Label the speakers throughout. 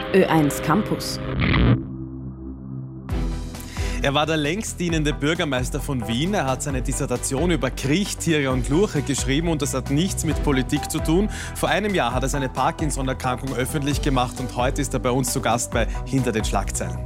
Speaker 1: Ö1 Campus.
Speaker 2: Er war der längst dienende Bürgermeister von Wien. Er hat seine Dissertation über Kriechtiere und Lurche geschrieben und das hat nichts mit Politik zu tun. Vor einem Jahr hat er seine Parkinson-Erkrankung öffentlich gemacht und heute ist er bei uns zu Gast bei Hinter den Schlagzeilen.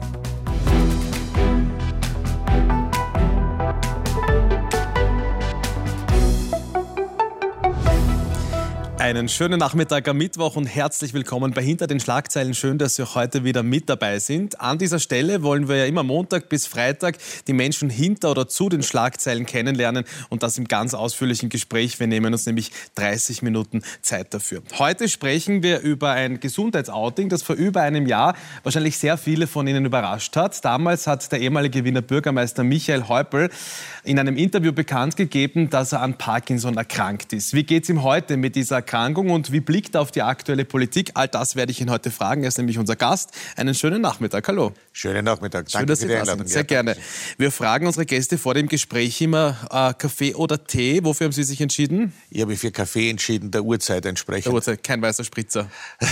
Speaker 2: Einen schönen Nachmittag am Mittwoch und herzlich willkommen bei Hinter den Schlagzeilen. Schön, dass Sie auch heute wieder mit dabei sind. An dieser Stelle wollen wir ja immer Montag bis Freitag die Menschen hinter oder zu den Schlagzeilen kennenlernen und das im ganz ausführlichen Gespräch. Wir nehmen uns nämlich 30 Minuten Zeit dafür. Heute sprechen wir über ein Gesundheitsouting, das vor über einem Jahr wahrscheinlich sehr viele von Ihnen überrascht hat. Damals hat der ehemalige Wiener Bürgermeister Michael Häupl in einem Interview bekannt gegeben, dass er an Parkinson erkrankt ist. Wie geht es ihm heute mit dieser Erkrankung und wie blickt er auf die aktuelle Politik? All das werde ich ihn heute fragen. Er ist nämlich unser Gast. Einen schönen Nachmittag. Hallo.
Speaker 3: Schönen Nachmittag.
Speaker 2: Schön, dass Sie da sind. Sehr gerne. Wir fragen unsere Gäste vor dem Gespräch immer Kaffee oder Tee. Wofür haben Sie sich entschieden?
Speaker 3: Ich habe mich für Kaffee entschieden, der Uhrzeit entsprechend.
Speaker 2: Der Uhrzeit, kein weißer Spritzer.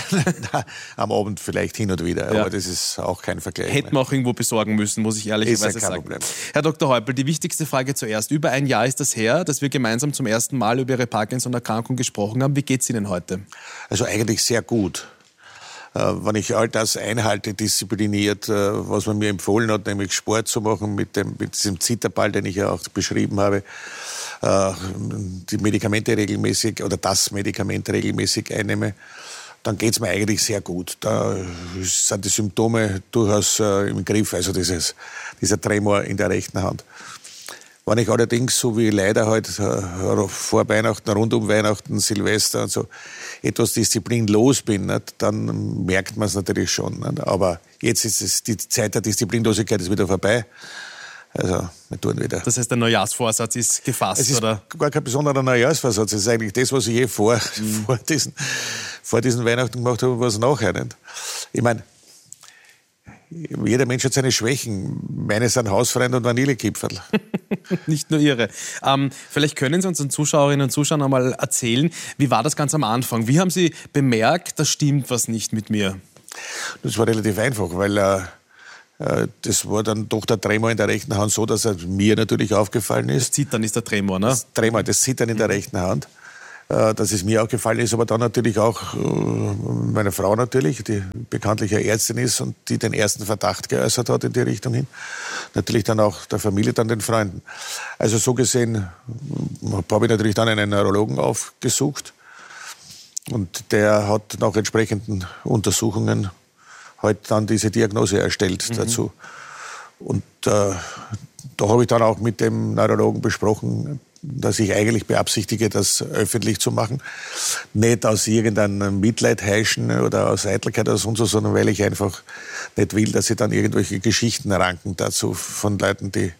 Speaker 3: Am Abend vielleicht hin und wieder, aber das ist auch kein Vergleich.
Speaker 2: Hätten wir auch irgendwo besorgen müssen, muss ich ehrlicherweise sagen.
Speaker 3: Problem.
Speaker 2: Herr Dr. Häupl, die wichtigste Frage zuerst. Über ein Jahr ist das her, dass wir gemeinsam zum ersten Mal über Ihre Parkinson-Erkrankung gesprochen haben. Wie geht es Ihnen heute?
Speaker 3: Also eigentlich sehr gut. Wenn ich all das einhalte, diszipliniert, was man mir empfohlen hat, nämlich Sport zu machen mit diesem Zitterball, den ich ja auch beschrieben habe, die Medikamente regelmäßig oder das Medikament regelmäßig einnehme, dann geht es mir eigentlich sehr gut. Da sind die Symptome durchaus im Griff, also dieser Tremor in der rechten Hand. Wenn ich allerdings, so wie leider heute vor Weihnachten, rund um Weihnachten, Silvester und so, etwas disziplinlos bin, nicht, dann merkt man es natürlich schon. Nicht. Aber jetzt ist die Zeit der Disziplinlosigkeit ist wieder vorbei. Also, wir tun wieder.
Speaker 2: Das heißt, der Neujahrsvorsatz ist gefasst,
Speaker 3: es ist
Speaker 2: oder?
Speaker 3: Gar kein besonderer Neujahrsvorsatz. Es ist eigentlich das, was ich vor diesen Weihnachten gemacht habe, was nachher. Nicht. Ich meine, jeder Mensch hat seine Schwächen. Meine sind Hausfreund und Vanillekipferl.
Speaker 2: Nicht nur Ihre. Vielleicht können Sie unseren Zuschauerinnen und Zuschauern einmal erzählen, wie war das ganz am Anfang? Wie haben Sie bemerkt, da stimmt was nicht mit mir?
Speaker 3: Das war relativ einfach, weil das war dann doch der Tremor in der rechten Hand so, dass er mir natürlich aufgefallen ist.
Speaker 2: Das Zittern ist der Tremor, ne?
Speaker 3: Das Zittern in der rechten Hand. Dass es mir aufgefallen ist, aber dann natürlich auch meine Frau natürlich, die bekanntlich eine Ärztin ist und die den ersten Verdacht geäußert hat in die Richtung hin. Natürlich dann auch der Familie, dann den Freunden. Also so gesehen habe ich natürlich dann einen Neurologen aufgesucht und der hat nach entsprechenden Untersuchungen halt dann diese Diagnose erstellt dazu. Und da habe ich dann auch mit dem Neurologen besprochen, dass ich eigentlich beabsichtige, das öffentlich zu machen. Nicht aus irgendeinem Mitleid heischen oder aus Eitelkeit oder so, sondern weil ich einfach nicht will, dass sie dann irgendwelche Geschichten ranken dazu von Leuten, die,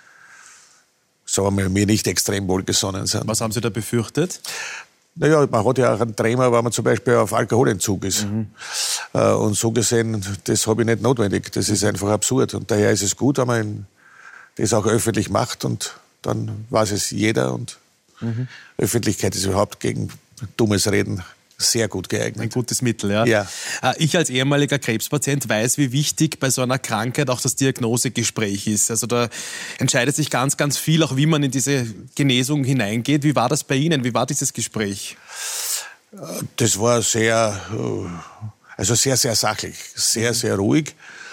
Speaker 3: sagen wir mal, mir nicht extrem wohlgesonnen sind.
Speaker 2: Was haben Sie da befürchtet?
Speaker 3: Naja, man hat ja auch einen Tremor, wenn man zum Beispiel auf Alkoholentzug ist. Und so gesehen, das habe ich nicht notwendig. Das ist einfach absurd. Und daher ist es gut, wenn man das auch öffentlich macht und dann weiß es jeder und Öffentlichkeit ist überhaupt gegen dummes Reden sehr gut geeignet.
Speaker 2: Ein gutes Mittel, ja.
Speaker 3: Ja.
Speaker 2: Ich als ehemaliger Krebspatient weiß, wie wichtig bei so einer Krankheit auch das Diagnosegespräch ist. Also da entscheidet sich ganz, ganz viel, auch wie man in diese Genesung hineingeht. Wie war das bei Ihnen? Wie war dieses Gespräch?
Speaker 3: Das war sehr, sehr sachlich, sehr, sehr ruhig.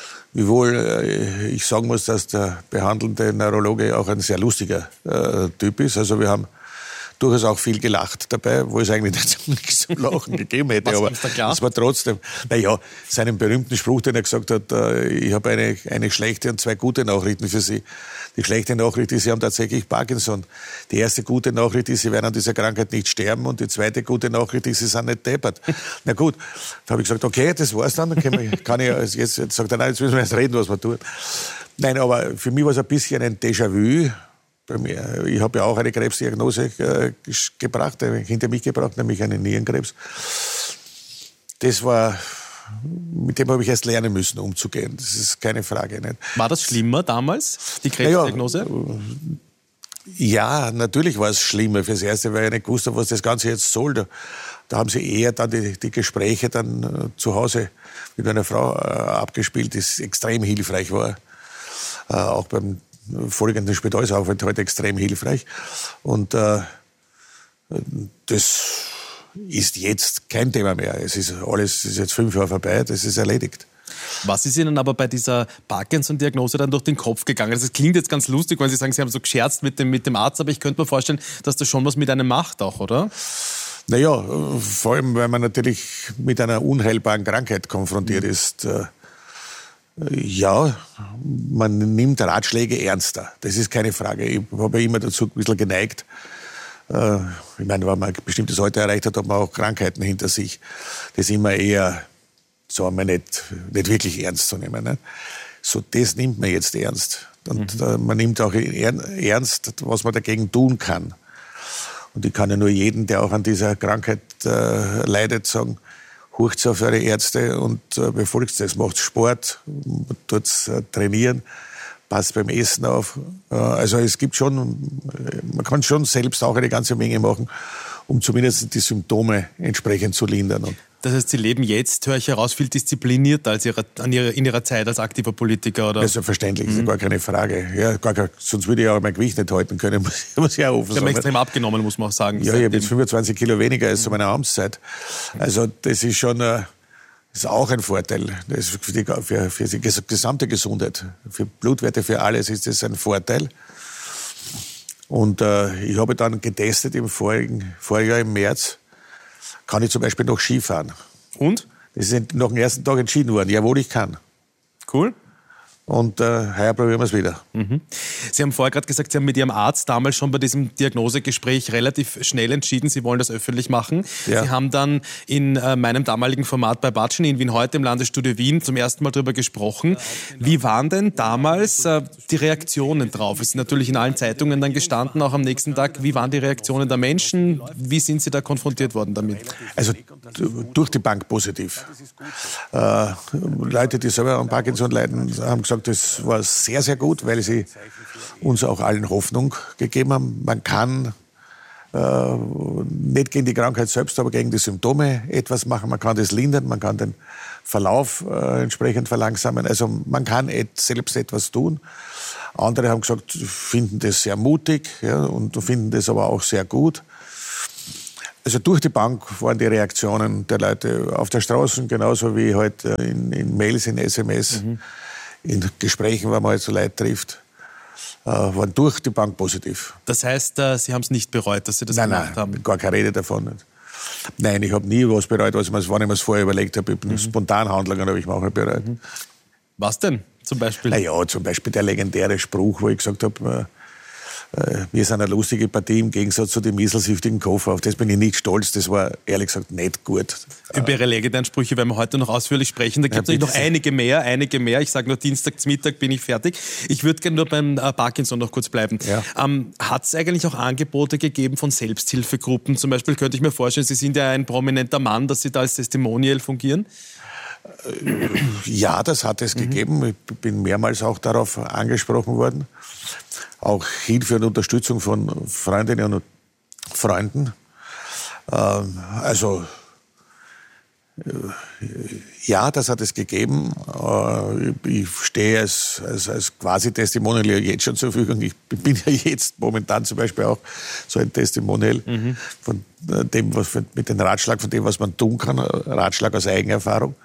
Speaker 3: Wiewohl ich sagen muss, dass der behandelnde Neurologe auch ein sehr lustiger Typ ist. Also wir haben durchaus auch viel gelacht dabei, wo es eigentlich nichts zum Lachen gegeben hätte.
Speaker 2: Was
Speaker 3: aber
Speaker 2: ist da klar?
Speaker 3: es war trotzdem, seinen berühmten Spruch, den er gesagt hat, ich habe eine schlechte und zwei gute Nachrichten für Sie. Die schlechte Nachricht ist, Sie haben tatsächlich Parkinson. Die erste gute Nachricht ist, Sie werden an dieser Krankheit nicht sterben. Und die zweite gute Nachricht ist, Sie sind nicht deppert. Na gut, da habe ich gesagt, okay, das war's dann. Kann ich jetzt sagt er, nein, jetzt müssen wir erst reden, was wir tun. Nein, aber für mich war es ein bisschen ein Déjà-vu. Bei mir. Ich habe ja auch eine Krebsdiagnose hinter mich gebracht, nämlich einen Nierenkrebs. Mit dem habe ich erst lernen müssen, umzugehen. Das ist keine Frage. Nicht?
Speaker 2: War das schlimmer damals, die Krebsdiagnose?
Speaker 3: Ja, natürlich war es schlimmer. Fürs Erste, weil ich nicht gewusst habe, was das Ganze jetzt soll. Da haben sie eher dann die Gespräche dann zu Hause mit meiner Frau abgespielt, das extrem hilfreich war. Auch beim folgenden Spitalsaufenthalt extrem hilfreich. Und das ist jetzt kein Thema mehr. Es ist jetzt 5 Jahre vorbei, das ist erledigt.
Speaker 2: Was ist Ihnen aber bei dieser Parkinson-Diagnose dann durch den Kopf gegangen? Das klingt jetzt ganz lustig, wenn Sie sagen, Sie haben so gescherzt mit dem Arzt, aber ich könnte mir vorstellen, dass das schon was mit einem macht auch, oder?
Speaker 3: Naja, vor allem, weil man natürlich mit einer unheilbaren Krankheit konfrontiert ist. Ja, man nimmt Ratschläge ernster. Das ist keine Frage. Ich habe ja immer dazu ein bisschen geneigt. Ich meine, wenn man ein bestimmtes Alter erreicht hat, hat man auch Krankheiten hinter sich. Das ist immer eher, sagen wir, nicht wirklich ernst zu nehmen. Ne? So, das nimmt man jetzt ernst. Und man nimmt auch ernst, was man dagegen tun kann. Und ich kann ja nur jeden, der auch an dieser Krankheit leidet, sagen, hurcht auf eure Ärzte und befolgt das. Macht Sport, tut trainieren, passt beim Essen auf. Also es gibt schon, man kann schon selbst auch eine ganze Menge machen, um zumindest die Symptome entsprechend zu lindern. Und
Speaker 2: das heißt, Sie leben jetzt, höre ich heraus, viel disziplinierter als in Ihrer Zeit als aktiver Politiker, oder?
Speaker 3: Das ist selbstverständlich, ist ja gar keine Frage. Ja, sonst würde ich auch mein Gewicht nicht halten können, muss ich auch offen sagen.
Speaker 2: Sie haben extrem abgenommen, muss man auch sagen.
Speaker 3: Ja, ich habe jetzt 25 Kilo weniger als zu meiner Amtszeit. Also das ist schon das ist auch ein Vorteil. Das ist für die gesamte Gesundheit, für Blutwerte, für alles ist das ein Vorteil. Und ich habe dann getestet im Vorjahr im März, kann ich zum Beispiel noch Skifahren.
Speaker 2: Und?
Speaker 3: Das ist nach dem ersten Tag entschieden worden. Jawohl, ich kann.
Speaker 2: Cool.
Speaker 3: Und heuer probieren wir es wieder.
Speaker 2: Sie haben vorher gerade gesagt, Sie haben mit Ihrem Arzt damals schon bei diesem Diagnosegespräch relativ schnell entschieden, Sie wollen das öffentlich machen. Ja. Sie haben dann in meinem damaligen Format bei Batschen in Wien heute im Landesstudio Wien zum ersten Mal darüber gesprochen. Wie waren denn damals die Reaktionen drauf? Es sind natürlich in allen Zeitungen dann gestanden, auch am nächsten Tag. Wie waren die Reaktionen der Menschen? Wie sind Sie da konfrontiert worden damit?
Speaker 3: Also durch die Bank positiv. Leute, die selber an Parkinson leiden, haben gesagt, das war sehr, sehr gut, weil sie uns auch allen Hoffnung gegeben haben. Man kann nicht gegen die Krankheit selbst, aber gegen die Symptome etwas machen. Man kann das lindern, man kann den Verlauf entsprechend verlangsamen. Also man kann selbst etwas tun. Andere haben gesagt, finden das sehr mutig, ja, und finden das aber auch sehr gut. Also durch die Bank waren die Reaktionen der Leute auf der Straße genauso wie halt in Mails, in SMS. In Gesprächen, wenn man halt so Leute trifft, waren durch die Bank positiv.
Speaker 2: Das heißt, Sie haben es nicht bereut, dass Sie das gemacht haben?
Speaker 3: Nein, gar keine Rede davon. Nein, ich habe nie was bereut, wann ich mir es vorher überlegt habe. Spontanhandlungen habe ich mir auch nicht bereut.
Speaker 2: Was denn zum Beispiel?
Speaker 3: Naja, zum Beispiel der legendäre Spruch, wo ich gesagt habe, wir sind eine lustige Partie im Gegensatz zu dem mieselsüchtigen Koffer. Auf das bin ich nicht stolz. Das war ehrlich gesagt nicht gut.
Speaker 2: Über Ihre legendären Sprüche werden wir heute noch ausführlich sprechen. Da gibt es noch einige mehr. Ich sage nur, dienstags Mittag bin ich fertig. Ich würde gerne nur beim Parkinson noch kurz bleiben. Ja. Hat es eigentlich auch Angebote gegeben von Selbsthilfegruppen? Zum Beispiel könnte ich mir vorstellen, Sie sind ja ein prominenter Mann, dass Sie da als Testimonial fungieren.
Speaker 3: Ja, das hat es gegeben. Ich bin mehrmals auch darauf angesprochen worden. Auch Hilfe und Unterstützung von Freundinnen und Freunden. Also ja, das hat es gegeben. Ich stehe als quasi Testimonial jetzt schon zur Verfügung. Ich bin ja jetzt momentan zum Beispiel auch so ein Testimonial von dem, mit dem Ratschlag, von dem, was man tun kann. Ratschlag aus Eigenerfahrung.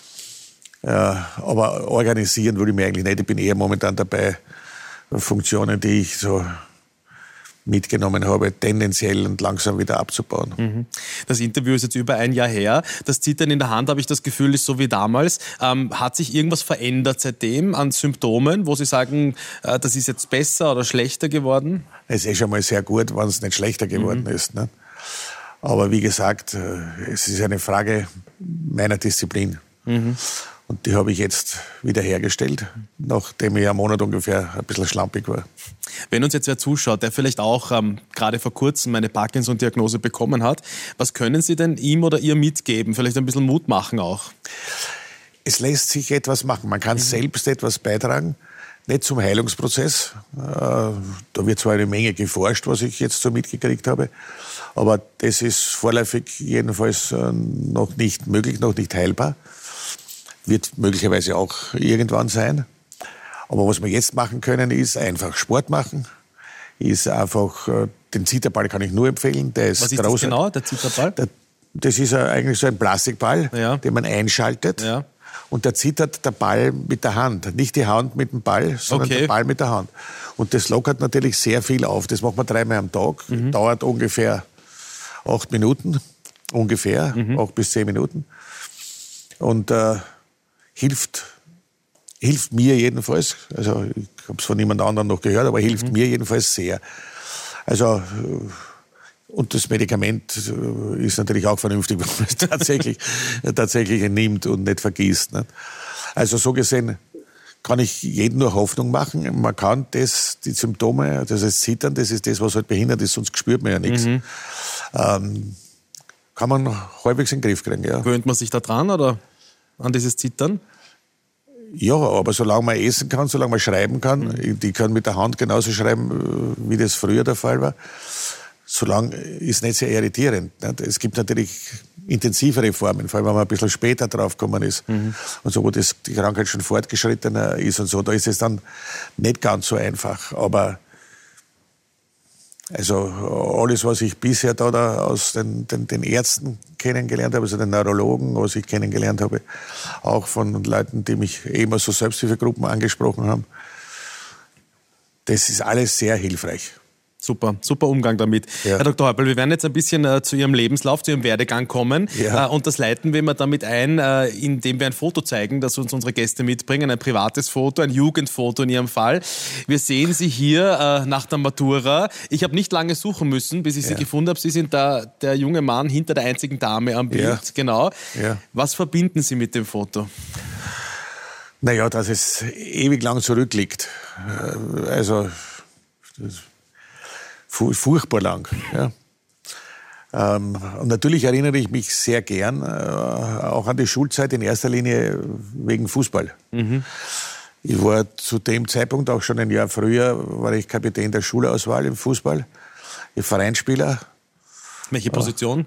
Speaker 3: Aber organisieren würde ich mir eigentlich nicht. Ich bin eher momentan dabei, Funktionen, die ich so mitgenommen habe, tendenziell und langsam wieder abzubauen.
Speaker 2: Das Interview ist jetzt über ein Jahr her. Das Zittern in der Hand, habe ich das Gefühl, ist so wie damals. Hat sich irgendwas verändert seitdem an Symptomen, wo Sie sagen, das ist jetzt besser oder schlechter geworden?
Speaker 3: Es ist schon mal sehr gut, wenn es nicht schlechter geworden ist. Ne? Aber wie gesagt, es ist eine Frage meiner Disziplin. Und die habe ich jetzt wieder hergestellt, nachdem ich einen Monat ungefähr ein bisschen schlampig war.
Speaker 2: Wenn uns jetzt wer zuschaut, der vielleicht auch gerade vor kurzem eine Parkinson-Diagnose bekommen hat, was können Sie denn ihm oder ihr mitgeben? Vielleicht ein bisschen Mut machen auch?
Speaker 3: Es lässt sich etwas machen. Man kann selbst etwas beitragen, nicht zum Heilungsprozess. Da wird zwar eine Menge geforscht, was ich jetzt so mitgekriegt habe, aber das ist vorläufig jedenfalls noch nicht möglich, noch nicht heilbar. Wird möglicherweise auch irgendwann sein. Aber was wir jetzt machen können, ist einfach Sport machen. Ist einfach, den Zitterball kann ich nur empfehlen. Der ist
Speaker 2: was ist
Speaker 3: groß.
Speaker 2: Das genau, der Zitterball?
Speaker 3: Das ist eigentlich so ein Plastikball,
Speaker 2: ja.
Speaker 3: den man einschaltet.
Speaker 2: Ja.
Speaker 3: Und da zittert der Ball mit der Hand. Nicht die Hand mit dem Ball, sondern der Ball mit der Hand. Und das lockert natürlich sehr viel auf. Das macht man 3-mal am Tag. Dauert ungefähr 8 Minuten. Ungefähr, 8 bis 10 Minuten. Und hilft mir jedenfalls. Also ich habe es von niemand anderem noch gehört, aber hilft mir jedenfalls sehr. Also und das Medikament ist natürlich auch vernünftig, wenn man es tatsächlich nimmt und nicht vergisst. Nicht? Also so gesehen kann ich jedem nur Hoffnung machen. Man kann die Symptome, das heißt Zittern, das ist das, was halt behindert ist, sonst spürt man ja nichts. Kann man halbwegs in den Griff kriegen, ja.
Speaker 2: Gewöhnt man sich da dran oder an dieses Zittern?
Speaker 3: Ja, aber solange man essen kann, solange man schreiben kann, die kann mit der Hand genauso schreiben, wie das früher der Fall war, solange ist nicht sehr irritierend. Nicht? Es gibt natürlich intensivere Formen, vor allem wenn man ein bisschen später draufgekommen ist und so, wo die Krankheit schon fortgeschrittener ist und so, da ist es dann nicht ganz so einfach. Aber also alles, was ich bisher da aus den Ärzten kennengelernt habe, also den Neurologen, was ich kennengelernt habe, auch von Leuten, die mich immer so Selbsthilfegruppen angesprochen haben, das ist alles sehr hilfreich.
Speaker 2: Super Umgang damit.
Speaker 3: Ja.
Speaker 2: Herr Dr. Häupl, wir werden jetzt ein bisschen zu Ihrem Lebenslauf, zu Ihrem Werdegang kommen.
Speaker 3: Ja.
Speaker 2: Und das leiten wir immer damit ein, indem wir ein Foto zeigen, das uns unsere Gäste mitbringen. Ein privates Foto, ein Jugendfoto in Ihrem Fall. Wir sehen Sie hier nach der Matura. Ich habe nicht lange suchen müssen, bis ich Sie gefunden habe. Sie sind da der junge Mann hinter der einzigen Dame am Bild.
Speaker 3: Ja.
Speaker 2: Genau.
Speaker 3: Ja.
Speaker 2: Was verbinden Sie mit dem Foto?
Speaker 3: Naja, dass es ewig lang zurückliegt. Also furchtbar lang. Ja. Und natürlich erinnere ich mich sehr gern auch an die Schulzeit, in erster Linie wegen Fußball. Ich war zu dem Zeitpunkt, auch schon ein Jahr früher, war ich Kapitän der Schulauswahl im Fußball, ich Vereinsspieler. Welche
Speaker 2: Position?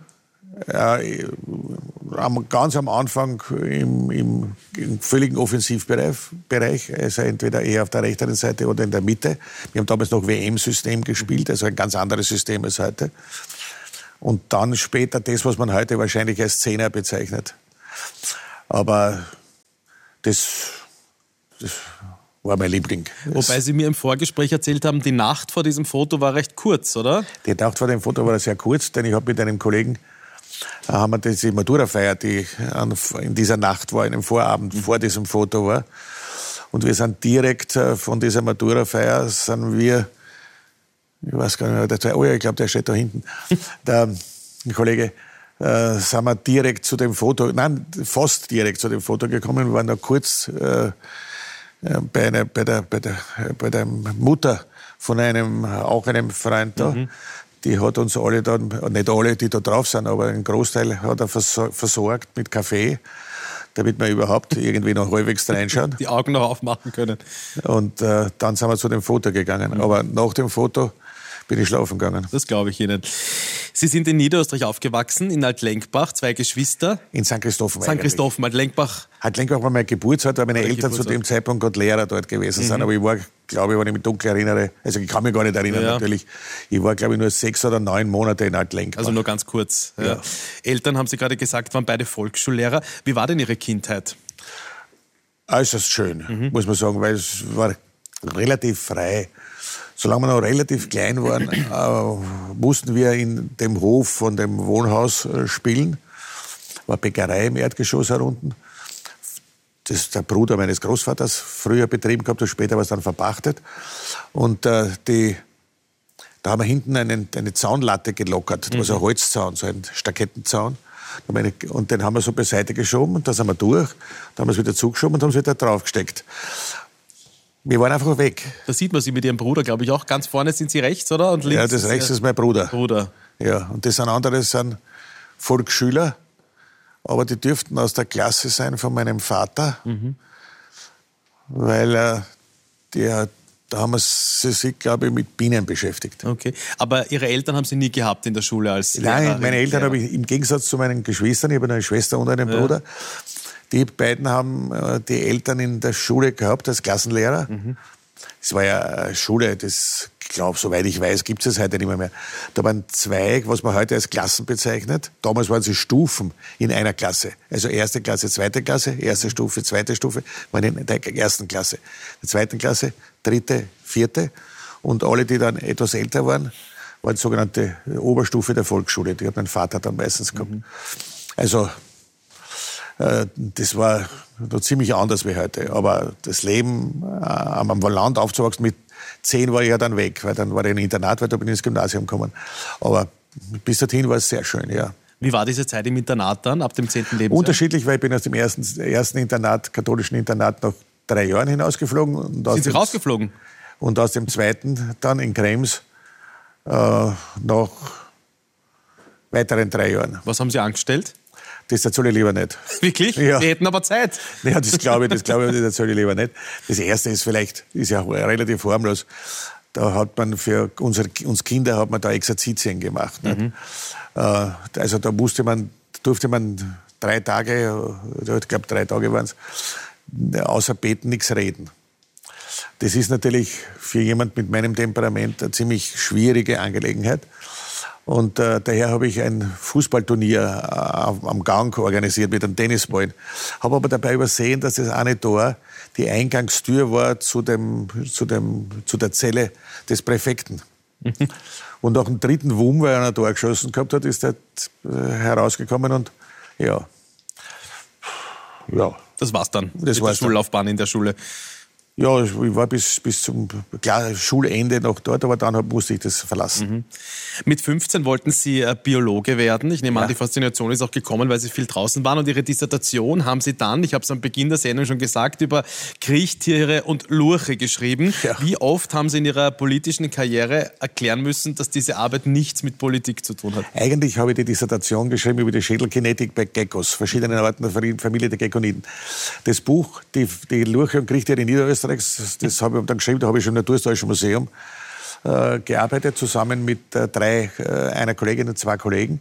Speaker 3: Ganz am Anfang im völligen Offensivbereich, also entweder eher auf der rechten Seite oder in der Mitte. Wir haben damals noch WM-System gespielt, also ein ganz anderes System als heute. Und dann später das, was man heute wahrscheinlich als Zehner bezeichnet. Aber das war mein Liebling.
Speaker 2: Wobei Sie mir im Vorgespräch erzählt haben, die Nacht vor diesem Foto war recht kurz, oder?
Speaker 3: Die Nacht vor dem Foto war sehr kurz, denn ich habe mit einem Kollegen haben wir diese Matura-Feier, die in dieser Nacht war, in einem Vorabend vor diesem Foto war. Und wir sind direkt von dieser Matura-Feier, ich weiß gar nicht mehr, ich glaube, der steht da hinten, der Kollege, sind wir direkt zu dem Foto, nein, fast direkt zu dem Foto gekommen. Wir waren da kurz bei der Mutter von auch einem Freund da. Die hat uns alle dann, nicht alle, die da drauf sind, aber einen Großteil hat er versorgt mit Kaffee, damit wir überhaupt irgendwie noch halbwegs reinschauen.
Speaker 2: Die Augen noch aufmachen können.
Speaker 3: Und dann sind wir zu dem Foto gegangen. Aber nach dem Foto bin ich schlafen gegangen.
Speaker 2: Das glaube ich Ihnen. Sie sind in Niederösterreich aufgewachsen, in Altlenkbach, 2 Geschwister.
Speaker 3: In St. Christophen.
Speaker 2: St. Christophen, Altlenkbach.
Speaker 3: Altlenkbach war mein Geburtsort, weil meine Eltern zu dem Zeitpunkt gerade Lehrer dort gewesen sind. Aber ich war, glaube ich, wenn ich mich dunkel erinnere, also ich kann mich gar nicht erinnern natürlich, ich war, glaube ich, nur 6 oder 9 Monate in Altlenkbach.
Speaker 2: Also nur ganz kurz.
Speaker 3: Ja.
Speaker 2: Eltern, haben Sie gerade gesagt, waren beide Volksschullehrer. Wie war denn Ihre Kindheit?
Speaker 3: Äußerst schön, muss man sagen, weil es war relativ frei. Solange wir noch relativ klein waren, mussten wir in dem Hof von dem Wohnhaus spielen. War Bäckerei im Erdgeschoss herunten. Das ist der Bruder meines Großvaters früher betrieben gehabt, und später war es dann verpachtet. Und da haben wir hinten eine Zaunlatte gelockert. Das war so ein Holzzaun, so ein Stakettenzaun. Und den haben wir so beiseite geschoben und da sind wir durch. Dann haben wir es wieder zugeschoben und haben es wieder draufgesteckt. Wir waren einfach weg.
Speaker 2: Da sieht man Sie mit Ihrem Bruder, glaube ich, auch. Ganz vorne sind Sie rechts, oder? Und links
Speaker 3: ja, das rechts ist mein Bruder. Ja, und das andere sind Volksschüler, aber die dürften aus der Klasse sein von meinem Vater, weil da haben wir sich, glaube ich, mit Bienen beschäftigt.
Speaker 2: Okay, aber Ihre Eltern haben Sie nie gehabt in der Schule als Lehrerin?
Speaker 3: Nein, meine Eltern habe ich im Gegensatz zu meinen Geschwistern, ich habe eine Schwester und einen Bruder, die beiden haben die Eltern in der Schule gehabt als Klassenlehrer. Das war ja eine Schule, das, ich glaube, soweit ich weiß, gibt es heute nicht mehr. Da waren zwei, was man heute als Klassen bezeichnet. Damals waren sie Stufen in einer Klasse. Also erste Klasse, zweite Klasse, erste Stufe, zweite Stufe, waren in der ersten Klasse. Der zweiten Klasse, dritte, vierte. Und alle, die dann etwas älter waren, waren sogenannte Oberstufe der Volksschule. Die hat mein Vater dann meistens gehabt. Also, das war noch ziemlich anders wie heute. Aber das Leben am Land aufzuwachsen, mit 10 war ich ja dann weg, weil dann war ich im Internat, weil da bin ich ins Gymnasium gekommen. Aber bis dorthin war es sehr schön, ja.
Speaker 2: Wie war diese Zeit im Internat dann, ab dem 10. Lebensjahr?
Speaker 3: Unterschiedlich, weil ich bin aus dem ersten Internat, katholischen Internat, nach 3 Jahren hinausgeflogen. Und
Speaker 2: Sind Sie rausgeflogen?
Speaker 3: Und aus dem zweiten dann in Krems nach weiteren 3 Jahren.
Speaker 2: Was haben Sie angestellt?
Speaker 3: Das erzähle ich lieber nicht.
Speaker 2: Wirklich?
Speaker 3: Ja.
Speaker 2: Wir hätten aber Zeit.
Speaker 3: Ja, das glaube ich, das erzähle ich lieber nicht. Das erste ist ja relativ harmlos. Da hat man für uns Kinder hat man da Exerzitien gemacht. Nicht? Also da durfte man 3 Tage, ich glaube 3 Tage waren es, außer beten nichts reden. Das ist natürlich für jemand mit meinem Temperament eine ziemlich schwierige Angelegenheit. Und daher habe ich ein Fußballturnier am Gang organisiert mit einem Tennisball. Habe aber dabei übersehen, dass das eine Tor die Eingangstür war zu der Zelle des Präfekten. Und nach dem 3. Wurm, weil er ein Tor geschossen gehabt hat, ist er herausgekommen und ja.
Speaker 2: Das war's dann.
Speaker 3: Das
Speaker 2: mit der Schullaufbahn in der Schule.
Speaker 3: Ja, ich war bis zum Schulende noch dort, aber dann musste ich das verlassen.
Speaker 2: Mit 15 wollten Sie Biologe werden. Ich nehme an, die Faszination ist auch gekommen, weil Sie viel draußen waren. Und Ihre Dissertation haben Sie dann, ich habe es am Beginn der Sendung schon gesagt, über Kriechtiere und Lurche geschrieben. Ja. Wie oft haben Sie in Ihrer politischen Karriere erklären müssen, dass diese Arbeit nichts mit Politik zu tun hat?
Speaker 3: Eigentlich habe ich die Dissertation geschrieben über die Schädelkinetik bei Geckos, verschiedenen Arten der Familie der Geckoniden. Das Buch, die Lurche und Kriechtiere in Niederösterreich, das habe ich dann geschrieben, da habe ich schon im Naturhistorischen Museum gearbeitet, zusammen mit einer Kollegin und 2 Kollegen.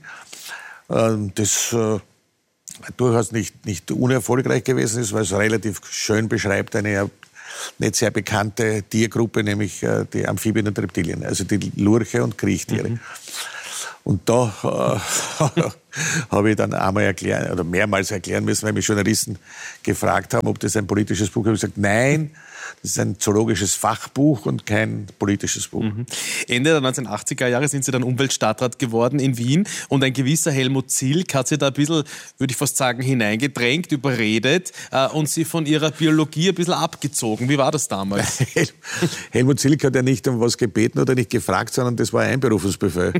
Speaker 3: Das durchaus nicht unerfolgreich gewesen ist, weil es relativ schön beschreibt eine nicht sehr bekannte Tiergruppe, nämlich die Amphibien und Reptilien, also die Lurche und Kriechtiere. Und da habe ich dann mehrmals erklären müssen, weil mich Journalisten gefragt haben, ob das ein politisches Buch ist. Ich habe gesagt, nein, das ist ein zoologisches Fachbuch und kein politisches Buch.
Speaker 2: Ende der 1980er Jahre sind Sie dann Umweltstadtrat geworden in Wien und ein gewisser Helmut Zilk hat Sie da ein bisschen, würde ich fast sagen, hineingedrängt, überredet und Sie von Ihrer Biologie ein bisschen abgezogen. Wie war das damals?
Speaker 3: Helmut Zilk hat ja nicht um was gebeten oder nicht gefragt, sondern das war ein Einberufungsbefehl.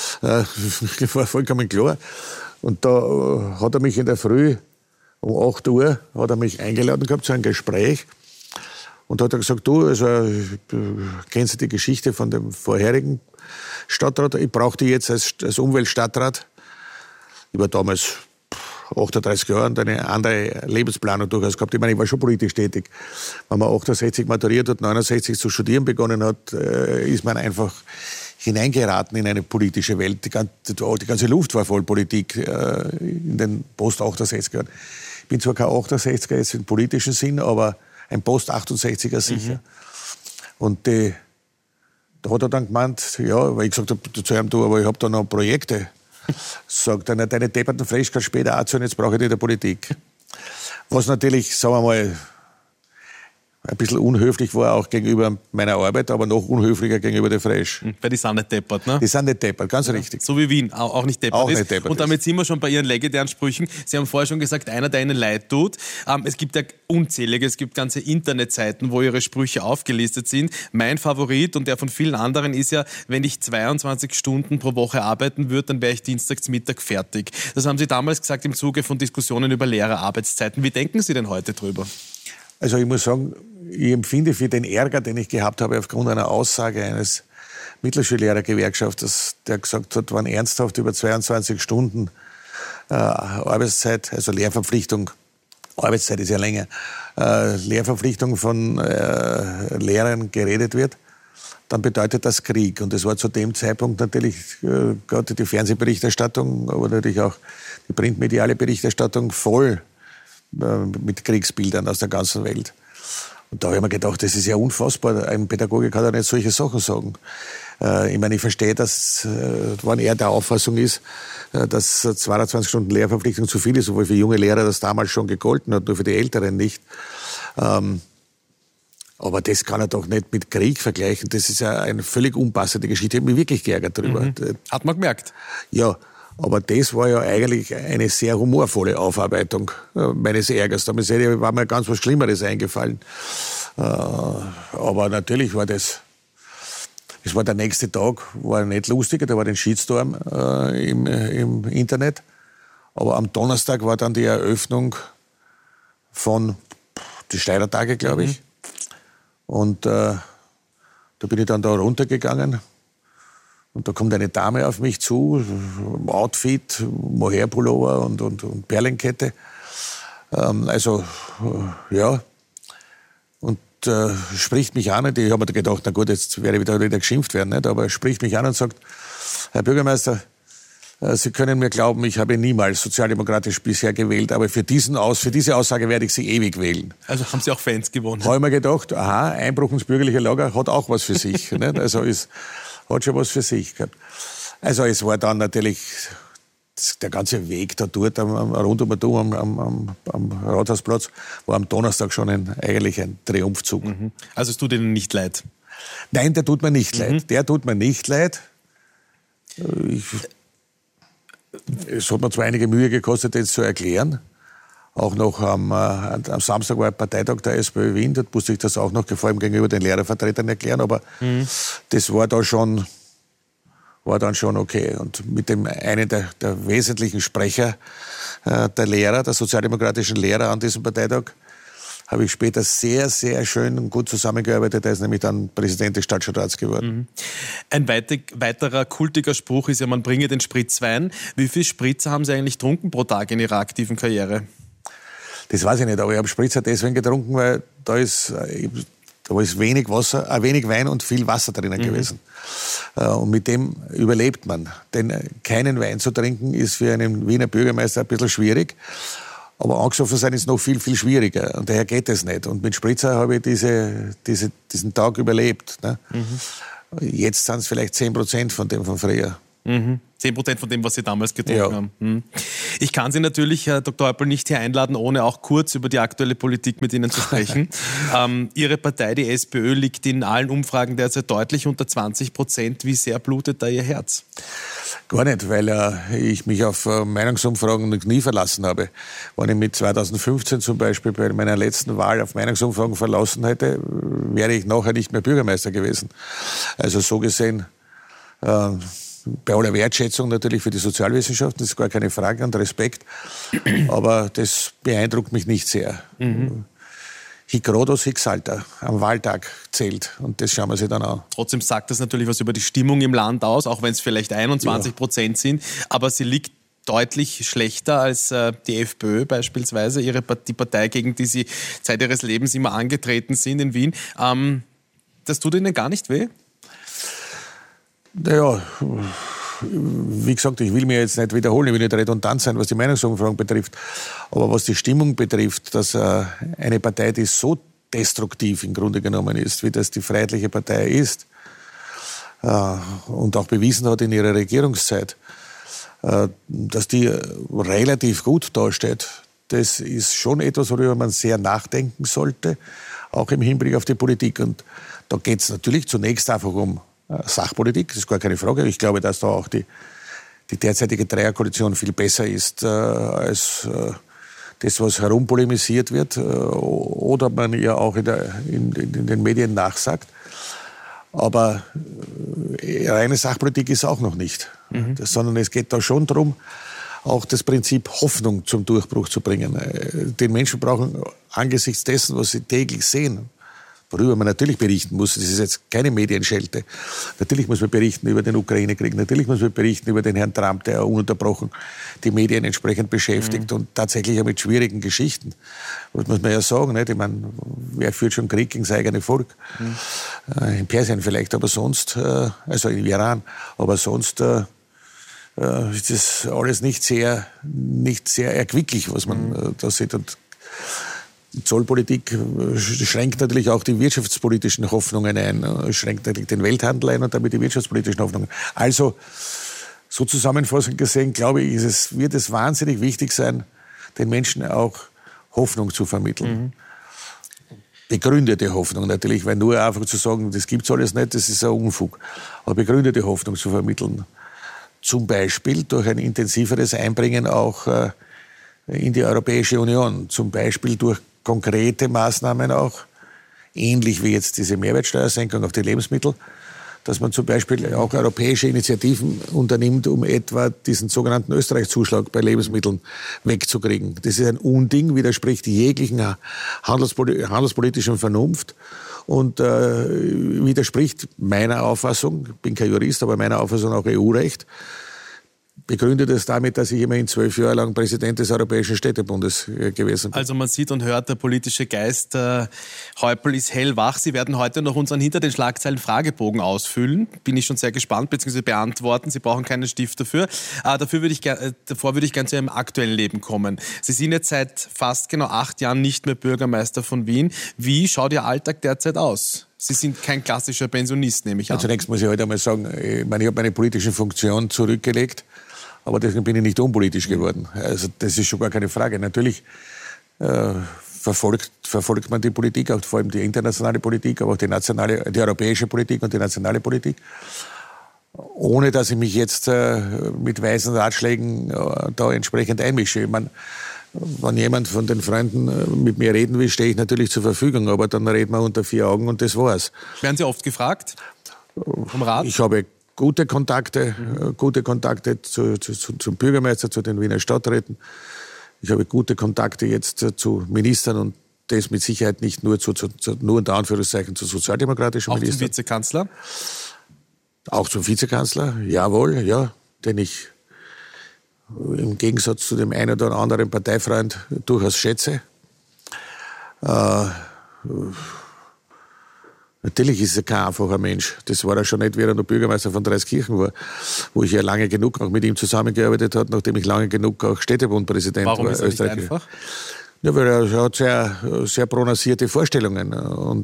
Speaker 3: Das war vollkommen klar. Und da hat er mich in der Früh um 8 Uhr hat er mich eingeladen gehabt zu einem Gespräch. Und hat er gesagt, du, also kennst du die Geschichte von dem vorherigen Stadtrat? Ich brauche dich jetzt als Umweltstadtrat. Ich war damals 38 Jahre und eine andere Lebensplanung durchaus gehabt. Ich meine, ich war schon politisch tätig. Wenn man 68 maturiert hat, 69 zu studieren begonnen hat, ist man einfach hineingeraten in eine politische Welt. Die ganze Luft war voll Politik in den Post-68er Jahren. Ich bin zwar kein 68er jetzt im politischen Sinn, aber ein Post-68er sicher. Und da hat er dann gemeint, ja, weil ich gesagt habe zu ihm, du, aber ich habe da noch Projekte. Sagt er, deine depperten Frech kann später auch sein, jetzt brauche ich nicht der Politik. Was natürlich, sagen wir mal, ein bisschen unhöflich war, auch gegenüber meiner Arbeit, aber noch unhöflicher gegenüber der Fresh.
Speaker 2: Weil die sind nicht deppert, ne?
Speaker 3: Die sind nicht deppert, ganz richtig.
Speaker 2: So wie Wien auch nicht deppert
Speaker 3: auch
Speaker 2: ist.
Speaker 3: Nicht deppert
Speaker 2: und damit sind wir schon bei Ihren legendären Sprüchen. Sie haben vorher schon gesagt, einer, der Ihnen leid tut. Es gibt ja unzählige, es gibt ganze Internetseiten, wo Ihre Sprüche aufgelistet sind. Mein Favorit und der von vielen anderen ist ja, wenn ich 22 Stunden pro Woche arbeiten würde, dann wäre ich dienstags Mittag fertig. Das haben Sie damals gesagt im Zuge von Diskussionen über Lehrerarbeitszeiten. Wie denken Sie denn heute drüber?
Speaker 3: Also ich muss sagen, ich empfinde für den Ärger, den ich gehabt habe aufgrund einer Aussage eines Mittelschullehrergewerkschafters, der gesagt hat, wenn ernsthaft über 22 Stunden Arbeitszeit, also Lehrverpflichtung Arbeitszeit ist ja länger, Lehrverpflichtung von Lehrern geredet wird, dann bedeutet das Krieg. Und das war zu dem Zeitpunkt natürlich gerade die Fernsehberichterstattung, aber natürlich auch die printmediale Berichterstattung voll mit Kriegsbildern aus der ganzen Welt. Und da habe ich mir gedacht, das ist ja unfassbar. Ein Pädagoge kann ja nicht solche Sachen sagen. Ich meine, ich verstehe, dass, wenn er der Auffassung ist, dass 22 Stunden Lehrverpflichtung zu viel ist, obwohl für junge Lehrer das damals schon gegolten hat, nur für die Älteren nicht. Aber das kann er doch nicht mit Krieg vergleichen. Das ist ja eine völlig unpassende Geschichte. Ich habe mich wirklich geärgert darüber.
Speaker 2: Hat man gemerkt.
Speaker 3: Ja, aber das war ja eigentlich eine sehr humorvolle Aufarbeitung meines Ärgers. Da war mir ganz was Schlimmeres eingefallen. Aber natürlich war das... Es war der nächste Tag, war nicht lustig, da war den Shitstorm im Internet. Aber am Donnerstag war dann die Eröffnung von die Steirertage, glaube ich. Und da bin ich dann da runtergegangen. Und da kommt eine Dame auf mich zu, Outfit, Mohair-Pullover und Perlenkette. Ja. Und spricht mich an, und ich habe mir gedacht, na gut, jetzt werde ich wieder geschimpft werden, nicht? Aber er spricht mich an und sagt, Herr Bürgermeister, Sie können mir glauben, ich habe niemals sozialdemokratisch bisher gewählt, aber für diese Aussage werde ich Sie ewig wählen.
Speaker 2: Also haben Sie auch Fans gewonnen?
Speaker 3: Habe ich mir gedacht, aha, Einbruch ins bürgerliche Lager hat auch was für sich. Nicht? Also hat schon was für sich gehabt. Also es war dann natürlich der ganze Weg da dort rund am Rathausplatz war am Donnerstag schon eigentlich ein Triumphzug.
Speaker 2: Also es tut Ihnen nicht leid?
Speaker 3: Nein, der tut mir nicht leid. Der tut mir nicht leid. Es hat mir zwar einige Mühe gekostet, das zu erklären. Auch noch am Samstag war ein Parteitag der SPÖ Wien, dort musste ich das auch noch vor allem gegenüber den Lehrervertretern erklären, aber das war dann schon okay. Und mit dem einen der wesentlichen Sprecher der Lehrer, der sozialdemokratischen Lehrer an diesem Parteitag, habe ich später sehr, sehr schön und gut zusammengearbeitet. Er ist nämlich dann Präsident des Stadtschutrats geworden.
Speaker 2: Ein weiterer kultiger Spruch ist ja, man bringe den Spritzwein. Wie viel Spritzer haben Sie eigentlich getrunken pro Tag in Ihrer aktiven Karriere?
Speaker 3: Das weiß ich nicht, aber ich habe Spritzer deswegen getrunken, weil da ist wenig Wein und viel Wasser drinnen gewesen. Und mit dem überlebt man. Denn keinen Wein zu trinken ist für einen Wiener Bürgermeister ein bisschen schwierig. Aber angesoffen sein ist noch viel, viel schwieriger. Und daher geht es nicht. Und mit Spritzer habe ich diesen Tag überlebt. Ne? Jetzt sind es vielleicht 10% von dem von früher.
Speaker 2: 10% von dem, was Sie damals getrunken haben. Ich kann Sie natürlich, Herr Dr. Häupl, nicht hier einladen, ohne auch kurz über die aktuelle Politik mit Ihnen zu sprechen. Ihre Partei, die SPÖ, liegt in allen Umfragen derzeit deutlich unter 20%. Wie sehr blutet da Ihr Herz?
Speaker 3: Gar nicht, weil ich mich auf Meinungsumfragen noch nie verlassen habe. Wenn ich mit 2015 zum Beispiel bei meiner letzten Wahl auf Meinungsumfragen verlassen hätte, wäre ich nachher nicht mehr Bürgermeister gewesen. Also so gesehen, bei aller Wertschätzung natürlich für die Sozialwissenschaften, das ist gar keine Frage, und Respekt, aber das beeindruckt mich nicht sehr. Hic Rhodus, hic salta, am Wahltag zählt, und das schauen wir sich dann an.
Speaker 2: Trotzdem sagt das natürlich was über die Stimmung im Land aus, auch wenn es vielleicht 21% sind, aber sie liegt deutlich schlechter als die FPÖ beispielsweise, die Partei, gegen die Sie Zeit Ihres Lebens immer angetreten sind in Wien. Das tut Ihnen gar nicht weh?
Speaker 3: Naja, wie gesagt, ich will mir jetzt nicht wiederholen, ich will nicht redundant sein, was die Meinungsumfragen betrifft. Aber was die Stimmung betrifft, dass eine Partei, die so destruktiv im Grunde genommen ist, wie das die Freiheitliche Partei ist, und auch bewiesen hat in ihrer Regierungszeit, dass die relativ gut dasteht, das ist schon etwas, worüber man sehr nachdenken sollte, auch im Hinblick auf die Politik. Und da geht es natürlich zunächst einfach um Sachpolitik, das ist gar keine Frage. Ich glaube, dass da auch die derzeitige Dreierkoalition viel besser ist als das, was herumpolemisiert wird oder man ja auch in den Medien nachsagt. Aber reine Sachpolitik ist auch noch nicht. Sondern es geht da schon darum, auch das Prinzip Hoffnung zum Durchbruch zu bringen. Die Menschen brauchen angesichts dessen, was sie täglich sehen, worüber man natürlich berichten muss, das ist jetzt keine Medienschelte. Natürlich muss man berichten über den Ukraine-Krieg, natürlich muss man berichten über den Herrn Trump, der ununterbrochen die Medien entsprechend beschäftigt und tatsächlich auch mit schwierigen Geschichten. Das muss man ja sagen, nicht? Ich meine, wer führt schon Krieg gegen sein eigenes Volk? In Persien vielleicht, aber sonst, also im Iran, aber sonst ist das alles nicht sehr erquicklich, was man da sieht. Und Zollpolitik schränkt natürlich auch die wirtschaftspolitischen Hoffnungen ein, schränkt natürlich den Welthandel ein und damit die wirtschaftspolitischen Hoffnungen. Also, so zusammenfassend gesehen, glaube ich, wird es wahnsinnig wichtig sein, den Menschen auch Hoffnung zu vermitteln. Begründete Hoffnung natürlich, weil nur einfach zu sagen, das gibt's alles nicht, das ist ein Unfug. Aber begründete Hoffnung zu vermitteln. Zum Beispiel durch ein intensiveres Einbringen auch in die Europäische Union. Zum Beispiel durch konkrete Maßnahmen auch, ähnlich wie jetzt diese Mehrwertsteuersenkung auf die Lebensmittel, dass man zum Beispiel auch europäische Initiativen unternimmt, um etwa diesen sogenannten Österreich-Zuschlag bei Lebensmitteln wegzukriegen. Das ist ein Unding, widerspricht jeglichen handelspolitischen Vernunft und widerspricht meiner Auffassung, ich bin kein Jurist, aber meiner Auffassung auch EU-Recht, begründet es damit, dass ich immerhin 12 Jahre lang Präsident des Europäischen Städtebundes gewesen bin.
Speaker 2: Also man sieht und hört, der politische Geist Häupl ist hellwach. Sie werden heute noch unseren hinter den Schlagzeilen Fragebogen ausfüllen. Bin ich schon sehr gespannt, beziehungsweise beantworten. Sie brauchen keinen Stift dafür. Davor würde ich gerne zu Ihrem aktuellen Leben kommen. Sie sind jetzt seit fast genau 8 Jahren nicht mehr Bürgermeister von Wien. Wie schaut Ihr Alltag derzeit aus? Sie sind kein klassischer Pensionist, nehme ich an.
Speaker 3: Zunächst muss ich heute einmal sagen, ich habe meine politische Funktion zurückgelegt. Aber deswegen bin ich nicht unpolitisch geworden. Also das ist schon gar keine Frage. Natürlich verfolgt man die Politik, auch vor allem die internationale Politik, aber auch die europäische Politik und die nationale Politik. Ohne dass ich mich jetzt mit weisen Ratschlägen da entsprechend einmische. Ich meine, wenn jemand von den Freunden mit mir reden will, stehe ich natürlich zur Verfügung. Aber dann reden wir unter 4 Augen und das war's.
Speaker 2: Werden Sie oft gefragt vom Rat?
Speaker 3: Ich habe gute Kontakte zum Bürgermeister, zu den Wiener Stadträten. Ich habe gute Kontakte jetzt zu Ministern und das mit Sicherheit nicht nur nur unter Anführungszeichen zu sozialdemokratischen Ministern.
Speaker 2: Auch zum Vizekanzler?
Speaker 3: Auch zum Vizekanzler, jawohl, ja, den ich im Gegensatz zu dem einen oder anderen Parteifreund durchaus schätze. Natürlich ist er kein einfacher Mensch. Das war er schon nicht, während er Bürgermeister von Dreiskirchen war, wo ich ja lange genug auch mit ihm zusammengearbeitet habe, nachdem ich lange genug auch Städtebundpräsident war.
Speaker 2: Warum ist er nicht einfach?
Speaker 3: Ja, weil er hat sehr, sehr prononcierte Vorstellungen. Und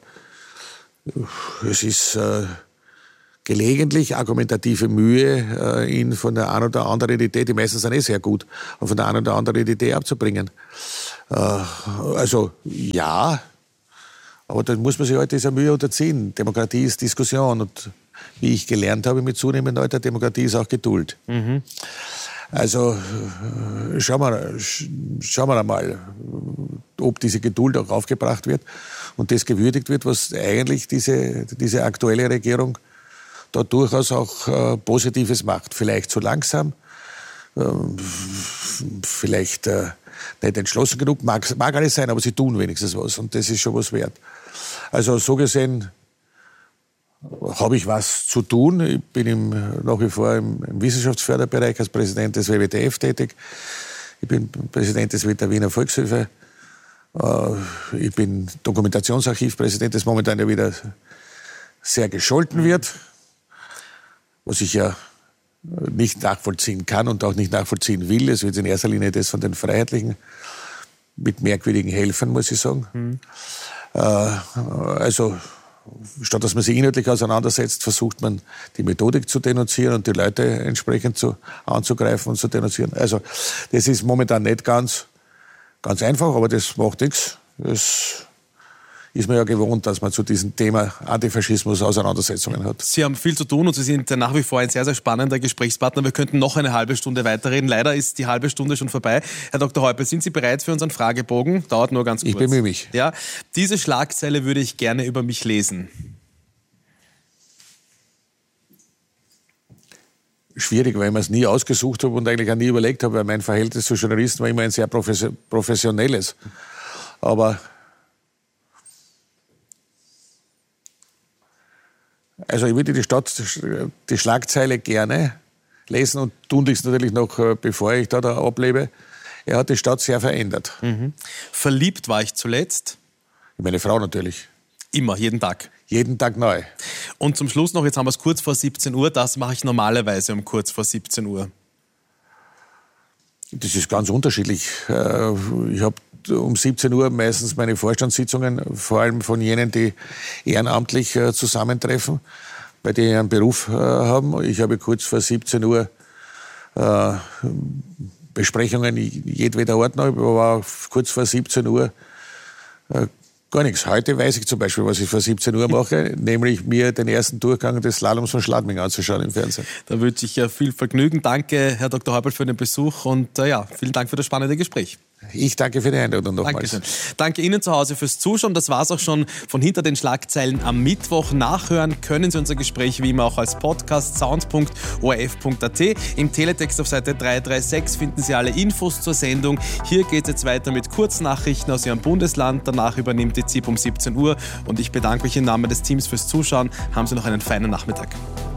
Speaker 3: es ist gelegentlich argumentative Mühe, ihn von der einen oder anderen Idee, die meisten sind sehr gut, aber von der einen oder anderen Idee abzubringen. Also ja, aber dann muss man sich halt dieser Mühe unterziehen. Demokratie ist Diskussion und wie ich gelernt habe mit zunehmendem Alter, Demokratie ist auch Geduld. Also schauen wir einmal, ob diese Geduld auch aufgebracht wird und das gewürdigt wird, was eigentlich diese aktuelle Regierung da durchaus auch Positives macht. Vielleicht zu langsam, vielleicht nicht entschlossen genug, mag alles sein, aber sie tun wenigstens was und das ist schon was wert. Also so gesehen habe ich was zu tun. Ich bin nach wie vor im Wissenschaftsförderbereich als Präsident des WWTF tätig. Ich bin Präsident der Wiener Volkshilfe. Ich bin Dokumentationsarchivpräsident, das momentan ja wieder sehr gescholten wird, was ich ja nicht nachvollziehen kann und auch nicht nachvollziehen will. Es wird in erster Linie das von den Freiheitlichen mit merkwürdigen Helfern, muss ich sagen. Also statt dass man sich inhaltlich auseinandersetzt, versucht man die Methodik zu denunzieren und die Leute entsprechend anzugreifen und zu denunzieren. Also das ist momentan nicht ganz einfach, aber das macht nichts. Das ist man ja gewohnt, dass man zu diesem Thema Antifaschismus Auseinandersetzungen hat.
Speaker 2: Sie haben viel zu tun und Sie sind nach wie vor ein sehr, sehr spannender Gesprächspartner. Wir könnten noch eine halbe Stunde weiterreden. Leider ist die halbe Stunde schon vorbei. Herr Dr. Häupl, sind Sie bereit für unseren Fragebogen? Dauert nur ganz kurz.
Speaker 3: Ich bemühe mich.
Speaker 2: Ja, diese Schlagzeile würde ich gerne über mich lesen.
Speaker 3: Schwierig, weil ich mir es nie ausgesucht habe und eigentlich auch nie überlegt habe, weil mein Verhältnis zu Journalisten war immer ein sehr professionelles. Aber Also ich würde die Schlagzeile gerne lesen und tunlichst natürlich noch, bevor ich da ablebe. Er hat die Stadt sehr verändert.
Speaker 2: Verliebt war ich zuletzt?
Speaker 3: In meine Frau natürlich.
Speaker 2: Immer, jeden Tag?
Speaker 3: Jeden Tag neu.
Speaker 2: Und zum Schluss noch, jetzt haben wir es kurz vor 17 Uhr, das mache ich normalerweise um kurz vor 17 Uhr.
Speaker 3: Das ist ganz unterschiedlich. Ich habe um 17 Uhr meistens meine Vorstandssitzungen, vor allem von jenen, die ehrenamtlich zusammentreffen, weil die einen Beruf haben. Ich habe kurz vor 17 Uhr Besprechungen jedweder Art noch, aber kurz vor 17 Uhr gar nichts. Heute weiß ich zum Beispiel, was ich vor 17 Uhr mache, nämlich mir den ersten Durchgang des Slaloms von Schladming anzuschauen im Fernsehen.
Speaker 2: Da wünsche ich viel Vergnügen. Danke, Herr Dr. Häuberl, für den Besuch und vielen Dank für das spannende Gespräch.
Speaker 3: Ich danke für die Einladung nochmals.
Speaker 2: Dankeschön. Danke Ihnen zu Hause fürs Zuschauen. Das war es auch schon von Hinter den Schlagzeilen am Mittwoch. Nachhören können Sie unser Gespräch wie immer auch als Podcast sound.orf.at. Im Teletext auf Seite 336 finden Sie alle Infos zur Sendung. Hier geht es jetzt weiter mit Kurznachrichten aus Ihrem Bundesland. Danach übernimmt die ZIP um 17 Uhr. Und ich bedanke mich im Namen des Teams fürs Zuschauen. Haben Sie noch einen feinen Nachmittag.